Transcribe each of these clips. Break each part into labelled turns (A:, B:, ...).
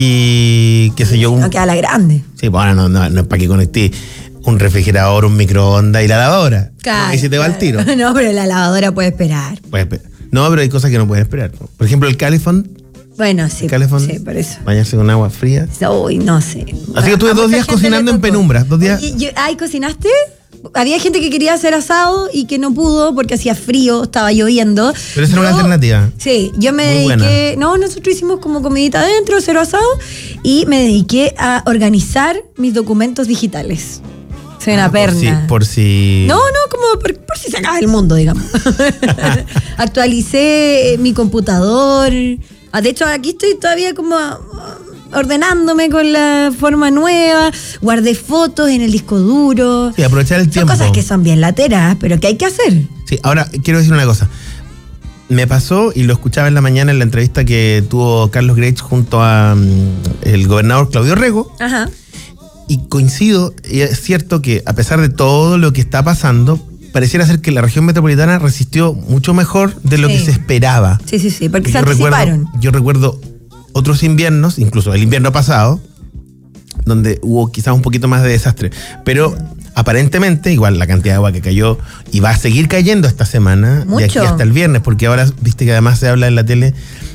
A: y qué sé yo.
B: No queda la grande.
A: Sí, bueno, no es para que conecté un refrigerador, un microondas y la lavadora.
B: Claro,
A: y se te va el tiro.
B: No, pero la lavadora puede esperar.
A: No, pero hay cosas que no pueden esperar. Por ejemplo, el calefón.
B: Bueno, sí.
A: Calefón,
B: sí, por eso.
A: Bañarse con agua fría.
B: Uy, no sé.
A: Así que estuve 2 días cocinando en penumbra. 2 días.
B: Ay, ¿cosinaste? Había gente que quería hacer asado y que no pudo porque hacía frío, estaba lloviendo.
A: Pero esa era una alternativa.
B: Sí, yo me
A: Muy
B: dediqué.
A: buena.
B: No, nosotros hicimos como comidita adentro, cero asado, y me dediqué a organizar mis documentos digitales. Soy una perna.
A: Por si.
B: No, como por si se acaba el mundo, digamos. Actualicé mi computador. De hecho, aquí estoy todavía como ordenándome con la forma nueva. Guardé fotos en el disco duro.
A: Sí, aprovechar el tiempo.
B: Son cosas que son bien lateras, pero que hay que hacer.
A: Sí, ahora quiero decir una cosa. Me pasó, y lo escuchaba en la mañana en la entrevista que tuvo Carlos Grech junto a el gobernador Claudio Rego.
B: Ajá.
A: Y coincido, y es cierto que a pesar de todo lo que está pasando, pareciera ser que la región metropolitana resistió mucho mejor de lo que se esperaba.
B: Sí, porque se anticiparon.
A: Yo recuerdo otros inviernos, incluso el invierno pasado, donde hubo quizás un poquito más de desastre. Pero aparentemente, igual la cantidad de agua que cayó y va a seguir cayendo esta semana,
B: mucho.
A: de aquí hasta el viernes, porque ahora, viste que además se habla en la tele,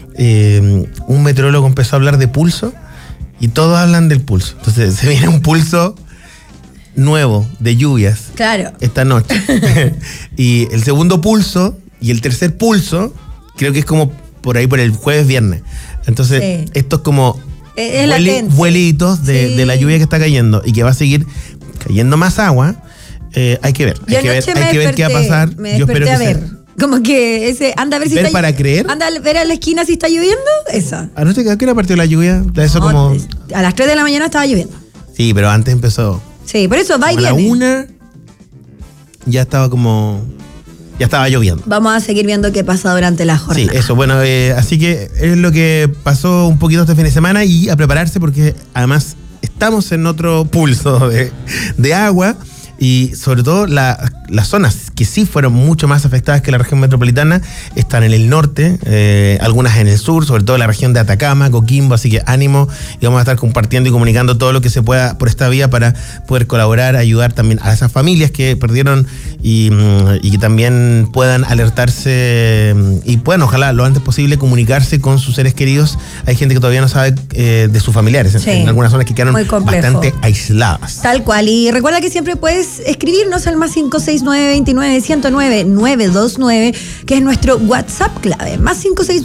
A: un meteorólogo empezó a hablar de pulso y todos hablan del pulso. Entonces se viene un pulso nuevo de lluvias.
B: Claro.
A: Esta noche. Y el segundo pulso y el tercer pulso, creo que es como por ahí por el jueves, viernes. Entonces, esto es como vuelitos de la lluvia que está cayendo y que va a seguir cayendo más agua. Hay que ver. Hay que ver qué va a pasar.
B: Yo espero que sea. Como que anda a ver si
A: ¿Ver para creer?
B: Anda a ver a la esquina si está lloviendo. Eso.
A: Anoche, ¿a qué hora partió la lluvia? Eso como...
B: A las 3 de la mañana estaba lloviendo.
A: Sí, pero antes empezó.
B: Sí, por eso va y viene.
A: A la 1 ya estaba lloviendo.
B: Vamos a seguir viendo qué pasa durante la jornada.
A: Sí, eso, bueno, así que es lo que pasó un poquito este fin de semana y a prepararse porque además estamos en otro pulso de agua. Y sobre todo las zonas que sí fueron mucho más afectadas que la región metropolitana están en el norte, algunas en el sur, sobre todo la región de Atacama, Coquimbo, así que ánimo, y vamos a estar compartiendo y comunicando todo lo que se pueda por esta vía para poder colaborar, ayudar también a esas familias que perdieron y que también puedan alertarse y puedan, ojalá, lo antes posible comunicarse con sus seres queridos. Hay gente que todavía no sabe de sus familiares, en algunas zonas que quedaron bastante aisladas.
B: Tal cual, y recuerda que siempre puedes escribirnos al más 569-29-109-929, que es nuestro WhatsApp clave, más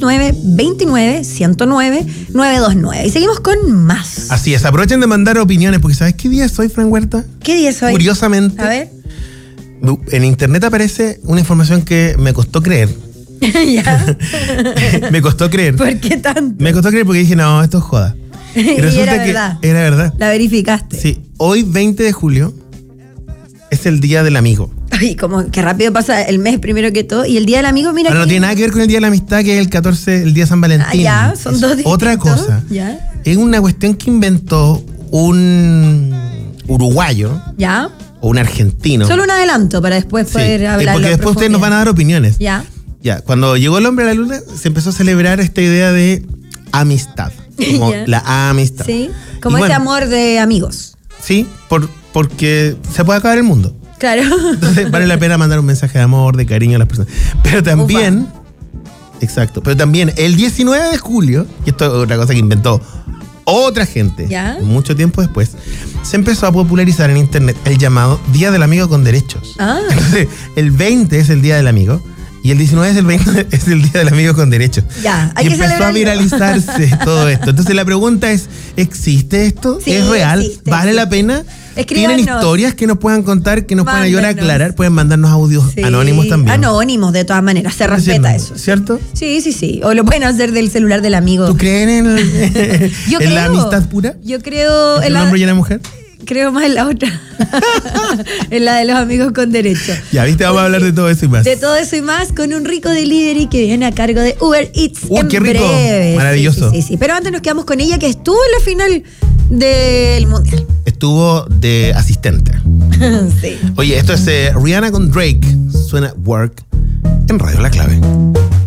B: 569-29-109-929. Y seguimos con más.
A: Así es, aprovechen de mandar opiniones, porque ¿sabes qué día es hoy, Fran Huerta?
B: ¿Qué día es hoy?
A: Curiosamente,
B: a ver.
A: En internet aparece una información que me costó creer.
B: Ya.
A: Me costó creer.
B: ¿Por qué tanto?
A: Me costó creer porque dije, no, esto es joda. Y resulta que era verdad.
B: La verificaste.
A: Sí, hoy 20 de julio es el Día del Amigo.
B: Ay, como que rápido pasa el mes primero que todo. Y el Día del Amigo, mira.
A: Pero no tiene nada que ver con el Día de la Amistad, que es el 14, el Día de San Valentín.
B: Ya, son dos distintos.
A: Otra cosa.
B: Ya.
A: Es una cuestión que inventó un uruguayo.
B: Ya.
A: O un argentino.
B: Solo un adelanto para después poder hablar.
A: Porque después ustedes nos van a dar opiniones.
B: Ya.
A: Ya, cuando llegó el hombre a la luna, se empezó a celebrar esta idea de amistad. Como la amistad.
B: Sí, como ese amor de amigos.
A: Sí, porque se puede acabar el mundo.
B: Claro.
A: Entonces vale la pena mandar un mensaje de amor, de cariño a las personas. Pero también, exacto, pero también el 19 de julio, y esto es otra cosa que inventó otra gente, mucho tiempo después, se empezó a popularizar en internet el llamado Día del Amigo con Derechos. Entonces, el 20 es el Día del Amigo. Y el 19 es el Día del Amigo con Derechos.
B: Ya,
A: y empezó a viralizarse todo esto. Entonces la pregunta es, ¿existe esto?
B: Sí,
A: ¿es real?
B: Existe,
A: ¿Vale la pena?
B: Escríbanos.
A: ¿Tienen historias que nos puedan contar, que nos puedan ayudar a aclarar? Pueden mandarnos audios anónimos también.
B: Anónimos, de todas maneras, se respeta eso.
A: ¿Cierto?
B: Sí. O lo pueden hacer del celular del amigo.
A: ¿Tú crees en la amistad pura?
B: Yo creo
A: en la... ¿Un hombre y una mujer?
B: Creo más en la otra. En la de los amigos con derecho.
A: Ya, viste, vamos a hablar de todo eso y más.
B: De todo eso y más con un rico delivery que viene a cargo de Uber Eats en
A: qué rico.
B: breve.
A: Maravilloso.
B: Sí. Pero antes nos quedamos con ella, que estuvo en la final del Mundial.
A: Estuvo de asistente.
B: Sí.
A: Oye, esto es Rihanna con Drake. Suena Work en Radio La Clave.